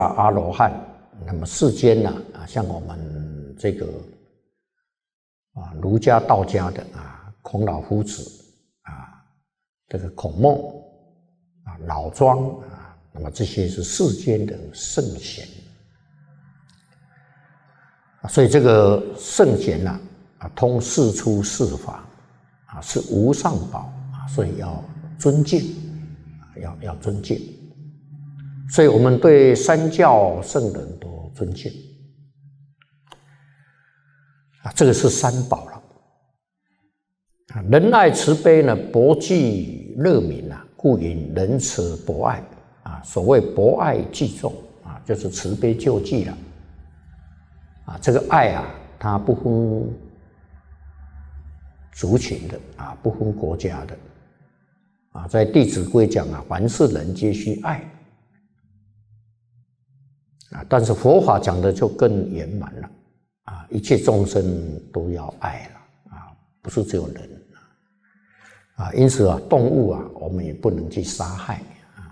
阿罗汉，那么世间呢像我们这个儒家、道家的孔老夫子这个孔孟老庄那么这些是世间的圣贤所以这个圣贤通世出世法是无上宝所以要尊敬，要尊敬。所以我们对三教圣人都尊敬这个是三宝了仁爱慈悲呢，博济乐民故云仁慈博爱所谓博爱济众就是慈悲救济了这个爱它不分族群的不分国家的在《弟子规》讲凡是人皆须爱但是佛法讲的就更圆满了一切众生都要爱了不是只有人因此动物我们也不能去杀害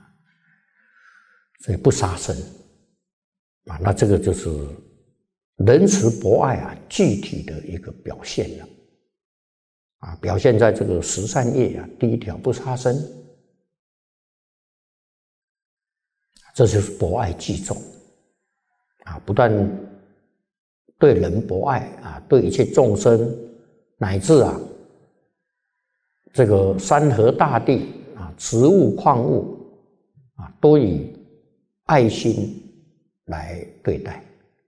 所以不杀生那这个就是仁慈博爱具体的一个表现了表现在这个十善业第一条不杀生，这就是博爱济众不但对人博爱对一切众生乃至这个山河大地植物矿物都以爱心来对待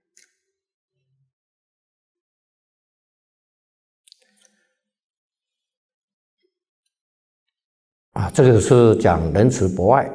这个是讲仁慈博爱。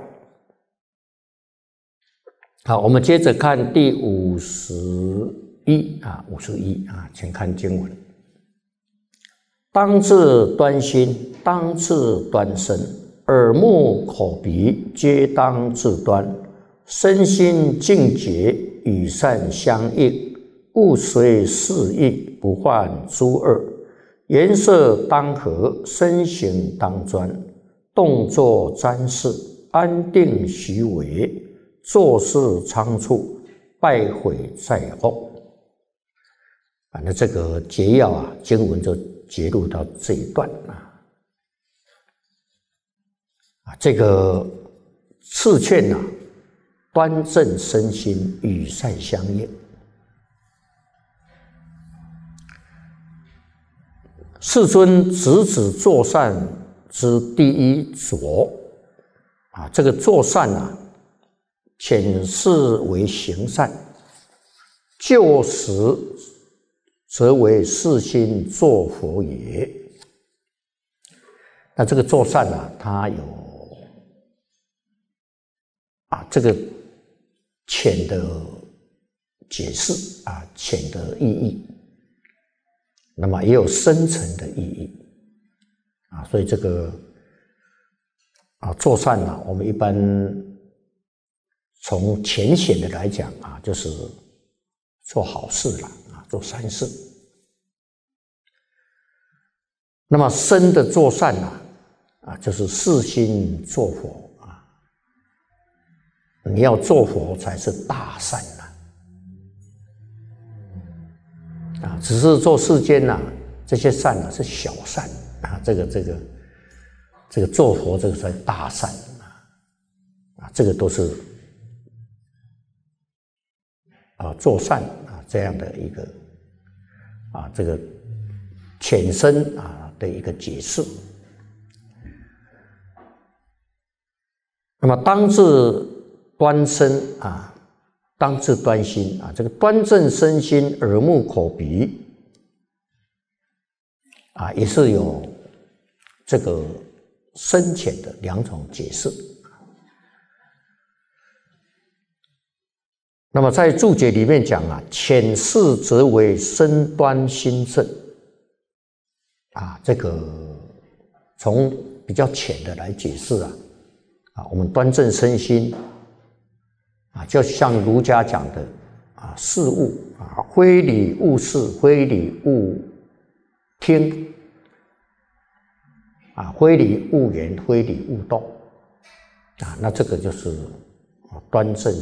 好，我们接着看第51请看经文。当自端心，当自端身，耳目口鼻皆当自端，身心净洁，与善相应，物随适应，不患诸恶。颜色当和，身形当专，动作瞻视，安定虚伪，做事仓促，败毁在后。反正这个节要经文就节录到这一段这个次劝端正身心，与善相应。世尊直指作善之第一着这个作善浅视为行善，就实则为世心作佛也。那这个作善它有这个浅的解释浅的意义，那么也有深层的意义所以这个作善我们一般从浅显的来讲就是做好事了做善事。那么深的做善就是世心做佛你要做佛才是大善只是做世间这些善是小善这个做佛这个才大善这个都是做善这样的一个这个浅深的一个解释。那么当自端身当自端心这个端正身心，耳目口鼻也是有这个深浅的两种解释。那么在注解里面讲浅视则为身端心正这个从比较浅的来解释我们端正身心就像儒家讲的事物非礼勿视，非礼勿听非礼勿言，非礼勿动那这个就是端正